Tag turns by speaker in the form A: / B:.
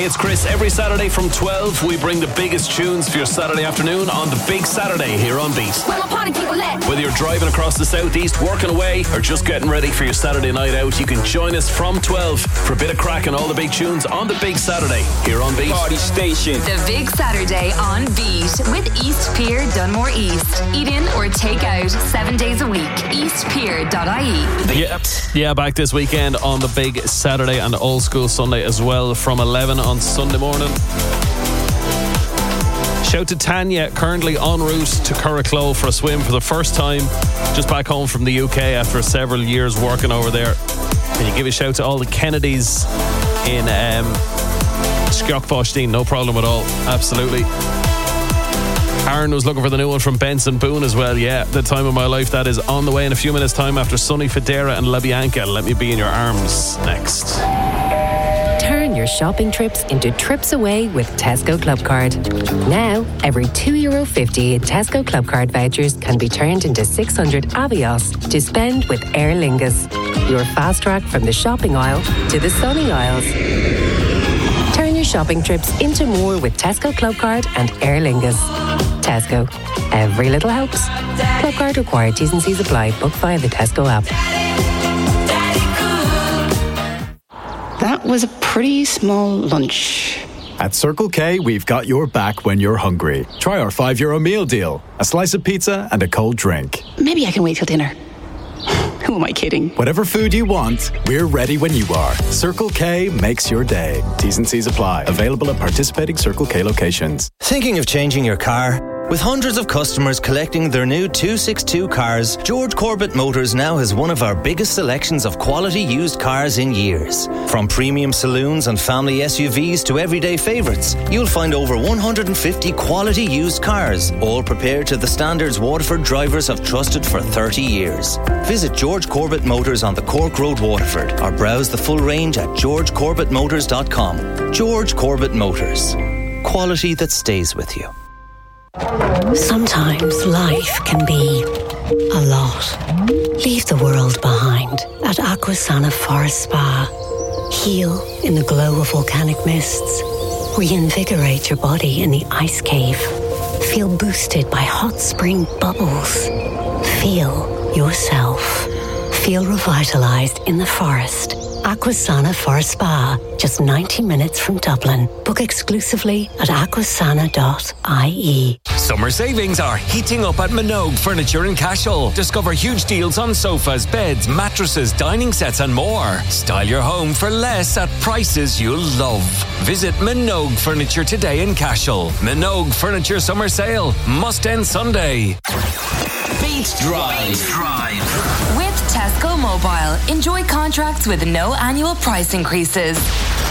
A: it's Chris. Every Saturday from 12, we bring the biggest tunes for your Saturday afternoon on the Big Saturday here on Beat.
B: Where my party people at?
A: Whether you're driving across the southeast, working away, or just getting ready for your Saturday night out, you can join us from 12 for a bit of crack and all the big tunes on the Big Saturday here on Beat.
C: Party station.
D: The Big Saturday on Beat with East Pier Dunmore East. Eat in or take out 7 days a week. eastpier.ie.
A: Yeah, back this weekend on the Big Saturday and Old School Sunday as well from 11 on Sunday morning. Shout to Tanya, currently en route to Curracloe for a swim for the first time, just back home from the UK after several years working over there. And you give a shout to all the Kennedys in Skjokbosteen, no problem at all, absolutely. Aaron was looking for the new one from Benson Boone as well. Yeah, The Time of My Life, that is on the way in a few minutes' time after Sonny Fodera and La Bianca. Let Me Be in Your Arms next.
E: Turn your shopping trips into trips away with Tesco Clubcard. Now, every €2.50 in Tesco Clubcard vouchers can be turned into 600 Avios to spend with Aer Lingus. Your fast track from the shopping aisle to the sunny aisles. Turn your shopping trips into more with Tesco Clubcard and Aer Lingus. Tesco. Every little helps. Clubcard required. T's and C's apply. Book via the Tesco app.
F: That was a pretty small lunch.
G: At Circle K, we've got your back when you're hungry. Try our €5 meal deal. A slice of pizza and a cold drink.
F: Maybe I can wait till dinner. Who am I kidding?
G: Whatever food you want, we're ready when you are. Circle K makes your day. T's and C's apply. Available at participating Circle K locations.
H: Thinking of changing your car? With hundreds of customers collecting their new 262 cars, George Corbett Motors now has one of our biggest selections of quality used cars in years. From premium saloons and family SUVs to everyday favourites, you'll find over 150 quality used cars, all prepared to the standards Waterford drivers have trusted for 30 years. Visit George Corbett Motors on the Cork Road, Waterford, or browse the full range at georgecorbettmotors.com. George Corbett Motors. Quality that stays with you.
I: Sometimes life can be a lot. Leave the world behind at Aquasana Forest Spa. Heal in the glow of volcanic mists. Reinvigorate your body in the ice cave. Feel boosted by hot spring bubbles. Feel yourself. Feel revitalized in the forest. Aquasana Forest Spa, just 90 minutes from Dublin. Book exclusively at aquasana.ie.
C: Summer savings are heating up at Minogue Furniture in Cashel. Discover huge deals on sofas, beds, mattresses, dining sets and more. Style your home for less at prices you'll love. Visit Minogue Furniture today in Cashel. Minogue Furniture Summer Sale. Must end Sunday.
B: Beat Drive.
D: With Tesco Mobile, enjoy contracts with no annual price increases.